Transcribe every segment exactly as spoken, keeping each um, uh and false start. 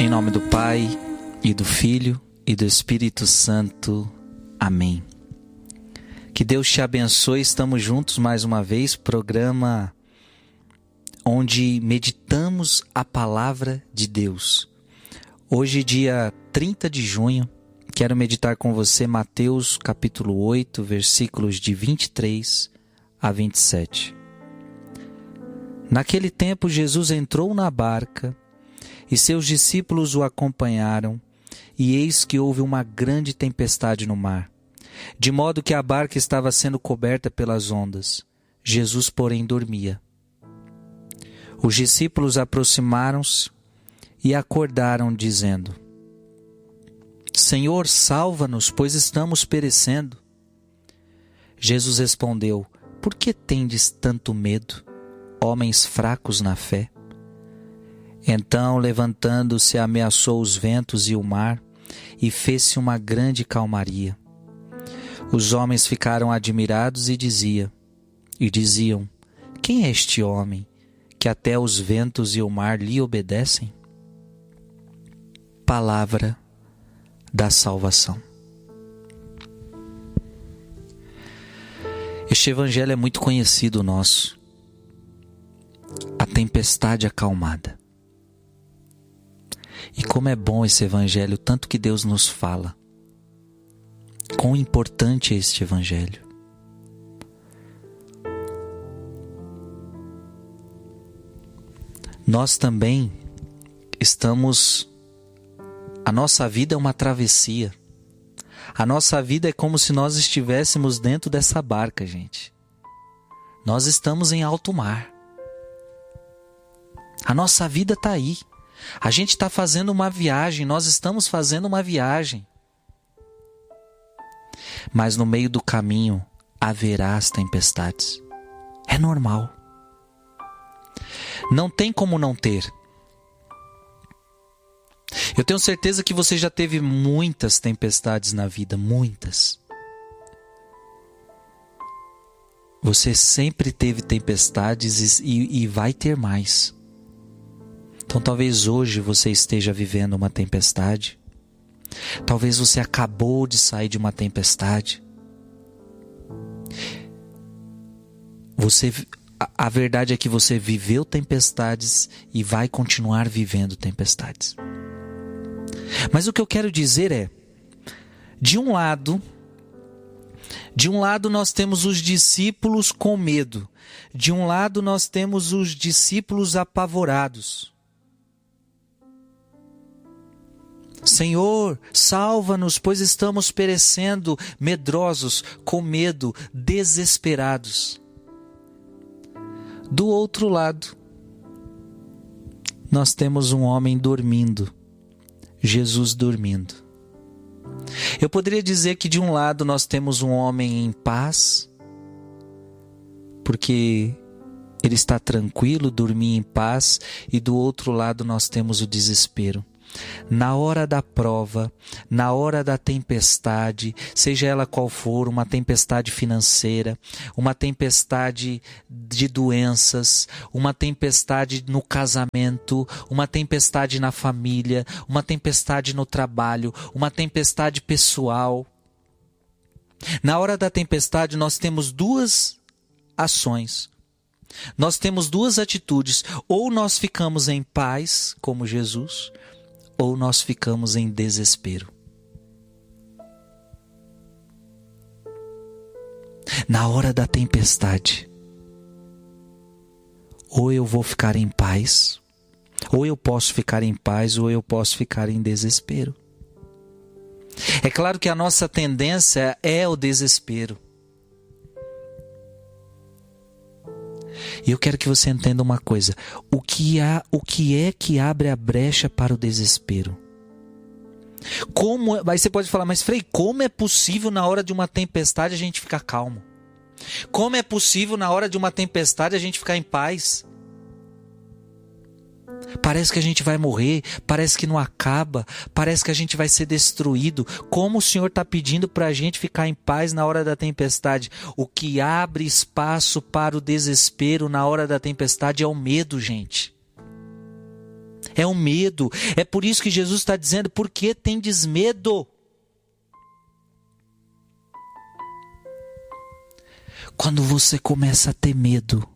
Em nome do Pai, e do Filho, e do Espírito Santo. Amém. Que Deus te abençoe. Estamos juntos mais uma vez, programa onde meditamos a palavra de Deus. Hoje, dia trinta de junho, quero meditar com você Mateus capítulo oito, versículos de vinte e três a vinte e sete. Naquele tempo, Jesus entrou na barca e seus discípulos o acompanharam, e eis que houve uma grande tempestade no mar, de modo que a barca estava sendo coberta pelas ondas. Jesus, porém, dormia. Os discípulos aproximaram-se e acordaram, dizendo: Senhor, salva-nos, pois estamos perecendo. Jesus respondeu: Por que tendes tanto medo, homens fracos na fé? Então, levantando-se, ameaçou os ventos e o mar, e fez-se uma grande calmaria. Os homens ficaram admirados e dizia, e diziam: Quem é este homem, que até os ventos e o mar lhe obedecem? Palavra da salvação. Este evangelho é muito conhecido nosso. A tempestade acalmada. E como é bom esse evangelho, tanto que Deus nos fala. Quão importante é este evangelho. Nós também estamos... A nossa vida é uma travessia. A nossa vida é como se nós estivéssemos dentro dessa barca, gente. Nós estamos em alto mar. A nossa vida está aí. A gente está fazendo uma viagem, nós estamos fazendo uma viagem. Mas no meio do caminho haverá as tempestades. É normal. Não tem como não ter. Eu tenho certeza que você já teve muitas tempestades na vida, muitas. Você sempre teve tempestades e, e vai ter mais. Então talvez hoje você esteja vivendo uma tempestade. Talvez você acabou de sair de uma tempestade. Você, a, a verdade é que você viveu tempestades e vai continuar vivendo tempestades. Mas o que eu quero dizer é, de um lado, de um lado nós temos os discípulos com medo. De um lado nós temos os discípulos apavorados. Senhor, salva-nos, pois estamos perecendo, medrosos, com medo, desesperados. Do outro lado, nós temos um homem dormindo, Jesus dormindo. Eu poderia dizer que de um lado nós temos um homem em paz, porque ele está tranquilo, dormia em paz, e do outro lado nós temos o desespero. Na hora da prova, na hora da tempestade, seja ela qual for, uma tempestade financeira, uma tempestade de doenças, uma tempestade no casamento, uma tempestade na família, uma tempestade no trabalho, uma tempestade pessoal. Na hora da tempestade nós temos duas ações. Nós temos duas atitudes. Ou nós ficamos em paz, como Jesus, ou nós ficamos em desespero. Na hora da tempestade, ou eu vou ficar em paz, ou eu posso ficar em paz, ou eu posso ficar em desespero. É claro que a nossa tendência é o desespero. E eu quero que você entenda uma coisa. O que, há, o que é que abre a brecha para o desespero? Como, aí você pode falar, mas Frei, como é possível na hora de uma tempestade a gente ficar calmo? Como é possível na hora de uma tempestade a gente ficar em paz? Parece que a gente vai morrer, parece que não acaba, parece que a gente vai ser destruído. Como o Senhor está pedindo para a gente ficar em paz na hora da tempestade? O que abre espaço para o desespero na hora da tempestade é o medo, gente. É o medo. É por isso que Jesus está dizendo, por que tendes medo? Quando você começa a ter medo,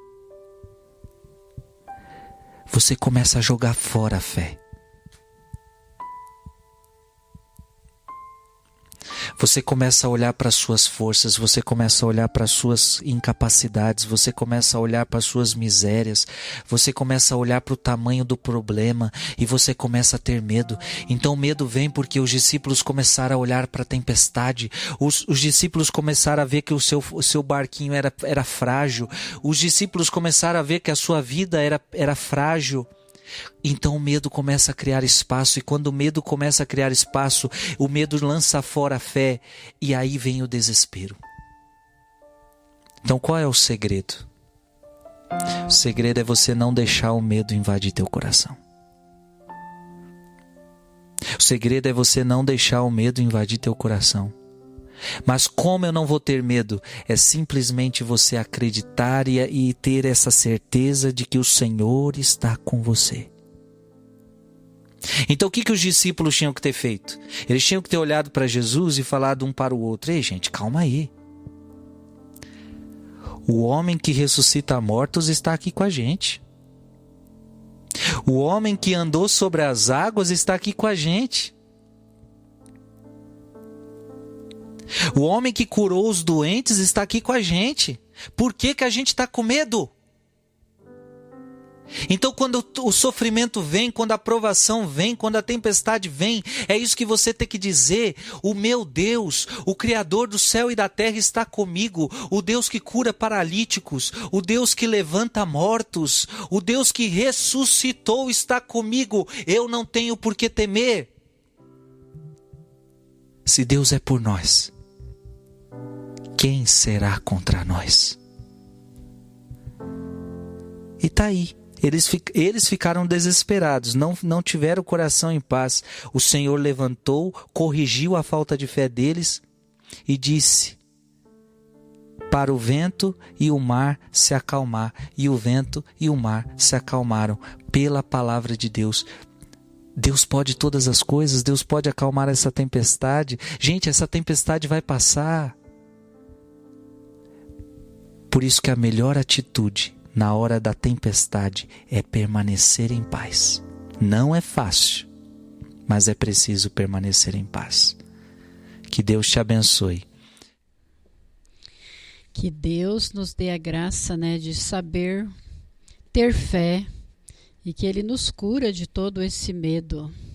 você começa a jogar fora a fé. Você começa a olhar para as suas forças, você começa a olhar para as suas incapacidades, você começa a olhar para as suas misérias, você começa a olhar para o tamanho do problema e você começa a ter medo. Então o medo vem porque os discípulos começaram a olhar para a tempestade, os, os discípulos começaram a ver que o seu, o seu barquinho era, era frágil, os discípulos começaram a ver que a sua vida era, era frágil. Então o medo começa a criar espaço, e quando o medo começa a criar espaço, o medo lança fora a fé, e aí vem o desespero. Então qual é o segredo? O segredo é você não deixar o medo invadir teu coração. O segredo é você não deixar o medo invadir teu coração. Mas como eu não vou ter medo? É simplesmente você acreditar e, e ter essa certeza de que o Senhor está com você. Então o que, que os discípulos tinham que ter feito? Eles tinham que ter olhado para Jesus e falado um para o outro: ei, gente, calma aí. O homem que ressuscita mortos está aqui com a gente. O homem que andou sobre as águas está aqui com a gente. O homem que curou os doentes está aqui com a gente. Por que que a gente está com medo? Então quando o sofrimento vem, quando a provação vem, quando a tempestade vem, é isso que você tem que dizer: o meu Deus, o Criador do céu e da terra está comigo, o Deus que cura paralíticos, o Deus que levanta mortos, o Deus que ressuscitou está comigo, eu não tenho por que temer. Se Deus é por nós, quem será contra nós? E tá aí. Eles, eles ficaram desesperados, não, não tiveram o coração em paz. O Senhor levantou, corrigiu a falta de fé deles e disse para o vento e o mar se acalmar. E o vento e o mar se acalmaram pela palavra de Deus. Deus pode todas as coisas, Deus pode acalmar essa tempestade. Gente, essa tempestade vai passar. Por isso que a melhor atitude na hora da tempestade é permanecer em paz. Não é fácil, mas é preciso permanecer em paz. Que Deus te abençoe. Que Deus nos dê a graça, né, de saber ter fé e que Ele nos cura de todo esse medo.